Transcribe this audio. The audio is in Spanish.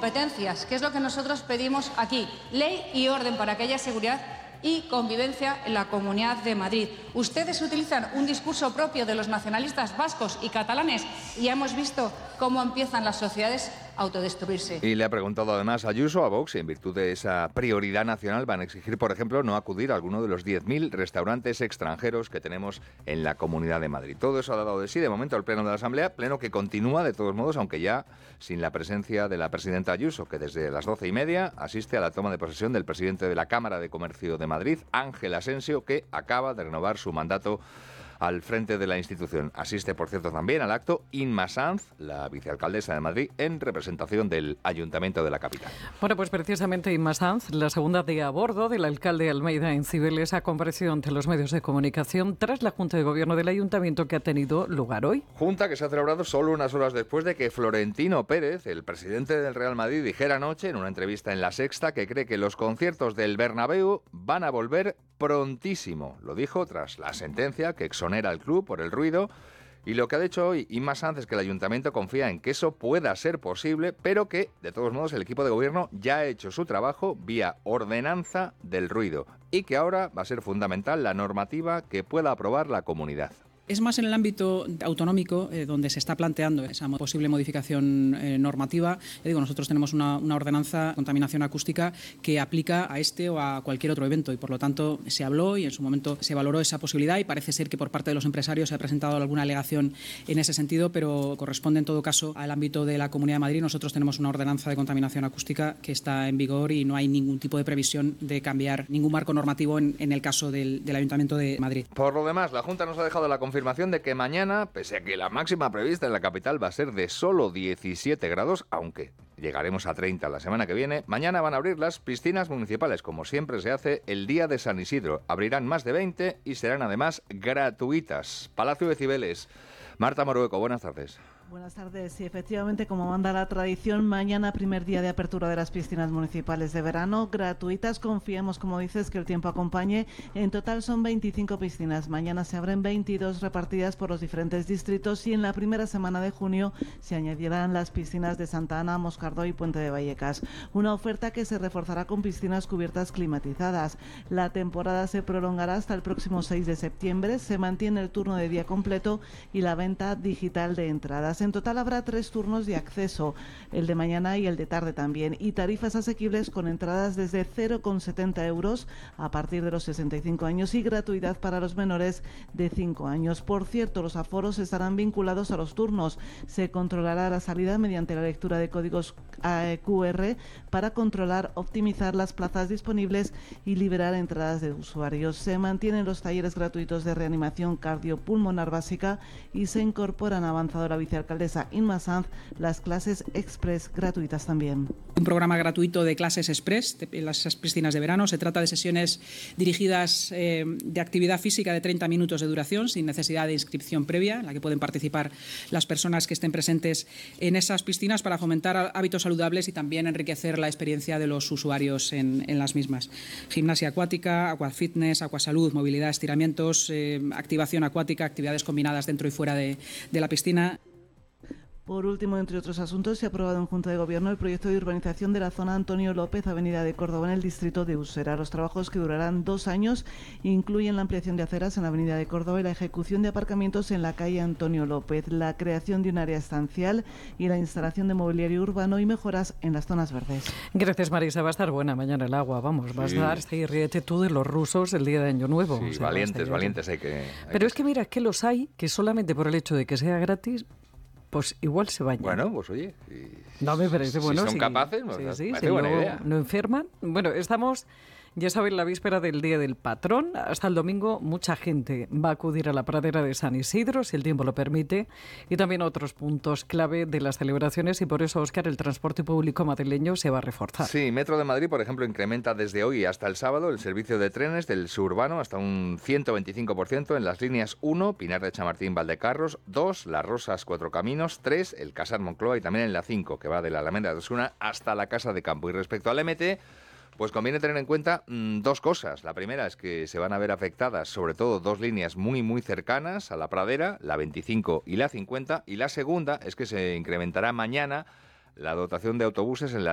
competencias, que es lo que nosotros pedimos aquí. Ley y orden para que haya seguridad y convivencia en la Comunidad de Madrid. Ustedes utilizan un discurso propio de los nacionalistas vascos y catalanes y ya hemos visto cómo empiezan las sociedades a autodestruirse. Y le ha preguntado además a Ayuso, a Vox, si en virtud de esa prioridad nacional van a exigir, por ejemplo, no acudir a alguno de los 10.000 restaurantes extranjeros que tenemos en la Comunidad de Madrid. Todo eso ha dado de sí, de momento, el Pleno de la Asamblea, pleno que continúa de todos modos, aunque ya sin la presencia de la presidenta Ayuso, que desde las 12:30 asiste a la toma de posesión del presidente de la Cámara de Comercio de Madrid, Ángel Asensio, que acaba de renovar su mandato al frente de la institución. Asiste, por cierto, también al acto Inma Sanz, la vicealcaldesa de Madrid, en representación del Ayuntamiento de la capital. Bueno, pues precisamente Inma Sanz, la segunda día a bordo del alcalde Almeida en Cibeles, ha comparecido ante los medios de comunicación tras la Junta de Gobierno del Ayuntamiento que ha tenido lugar hoy. Junta que se ha celebrado solo unas horas después de que Florentino Pérez, el presidente del Real Madrid, dijera anoche en una entrevista en La Sexta que cree que los conciertos del Bernabéu van a volver prontísimo. Lo dijo tras la sentencia que exonera al club por el ruido. Y lo que ha dicho hoy Inma Sanz es que el Ayuntamiento confía en que eso pueda ser posible, pero que, de todos modos, el equipo de gobierno ya ha hecho su trabajo vía ordenanza del ruido y que ahora va a ser fundamental la normativa que pueda aprobar la comunidad. Es más en el ámbito autonómico donde se está planteando esa posible modificación normativa. Nosotros tenemos una ordenanza de contaminación acústica que aplica a este o a cualquier otro evento y por lo tanto se habló y en su momento se valoró esa posibilidad y parece ser que por parte de los empresarios se ha presentado alguna alegación en ese sentido, pero corresponde en todo caso al ámbito de la Comunidad de Madrid. Nosotros tenemos una ordenanza de contaminación acústica que está en vigor y no hay ningún tipo de previsión de cambiar ningún marco normativo en el caso del Ayuntamiento de Madrid. Por lo demás, la Junta nos ha dejado la confirmación de que mañana, pese a que la máxima prevista en la capital va a ser de solo 17 grados, aunque llegaremos a 30 la semana que viene, mañana van a abrir las piscinas municipales, como siempre se hace el día de San Isidro. Abrirán más de 20 y serán además gratuitas. Palacio de Cibeles. Marta Morueco, buenas tardes. Buenas tardes. Sí, efectivamente, como manda la tradición, mañana primer día de apertura de las piscinas municipales de verano, gratuitas. Confiemos, como dices, que el tiempo acompañe. En total son 25 piscinas. Mañana se abren 22 repartidas por los diferentes distritos y en la primera semana de junio se añadirán las piscinas de Santa Ana, Moscardó y Puente de Vallecas. Una oferta que se reforzará con piscinas cubiertas climatizadas. La temporada se prolongará hasta el próximo 6 de septiembre. Se mantiene el turno de día completo y la venta digital de entradas. En total habrá 3 turnos de acceso, el de mañana y el de tarde también, y tarifas asequibles con entradas desde 0,70 euros a partir de los 65 años y gratuidad para los menores de 5 años. Por cierto, los aforos estarán vinculados a los turnos. Se controlará la salida mediante la lectura de códigos QR para controlar, optimizar las plazas disponibles y liberar entradas de usuarios. Se mantienen los talleres gratuitos de reanimación cardiopulmonar básica y se incorporan, avanzado la vicealcaldesa Inma Sanz, las clases express gratuitas también. Un programa gratuito de clases express en las piscinas de verano. Se trata de sesiones dirigidas de actividad física de 30 minutos de duración, sin necesidad de inscripción previa, en la que pueden participar las personas que estén presentes en esas piscinas para fomentar hábitos saludables y también enriquecer la experiencia de los usuarios en las mismas. Gimnasia acuática, aquafitness, aquasalud, movilidad, estiramientos, activación acuática, actividades combinadas dentro y fuera de la piscina. Por último, entre otros asuntos, se ha aprobado en Junta de Gobierno el proyecto de urbanización de la zona Antonio López, Avenida de Córdoba, en el distrito de Usera. Los trabajos, que durarán 2 años, incluyen la ampliación de aceras en la Avenida de Córdoba y la ejecución de aparcamientos en la calle Antonio López, la creación de un área estancial y la instalación de mobiliario urbano y mejoras en las zonas verdes. Gracias, Marisa. Va a estar buena mañana el agua. Vamos, va a estar, sí, ríete tú de los rusos el día de Año Nuevo. Sí, o sea, valientes hay que... Pero es que mira, que los hay que solamente por el hecho de que sea gratis, pues igual se bañan. Bueno, pues oye... No me parece bueno. Si son capaces, parece buena idea. No enferman. Bueno, estamos, ya saben, la víspera del Día del Patrón. Hasta el domingo mucha gente va a acudir a la pradera de San Isidro, si el tiempo lo permite, y también a otros puntos clave de las celebraciones, y por eso, Óscar, el transporte público madrileño se va a reforzar. Sí, Metro de Madrid, por ejemplo, incrementa desde hoy hasta el sábado el servicio de trenes del suburbano hasta un 125% en las líneas 1, Pinar de Chamartín, Valdecarros, 2, Las Rosas, Cuatro Caminos, 3, el Casar Moncloa y también en la 5, que va de la Alameda de Osuna hasta la Casa de Campo. Y respecto al MT, pues conviene tener en cuenta 2 cosas. La primera es que se van a ver afectadas sobre todo 2 líneas muy cercanas a la pradera, la 25 y la 50. Y la segunda es que se incrementará mañana la dotación de autobuses en las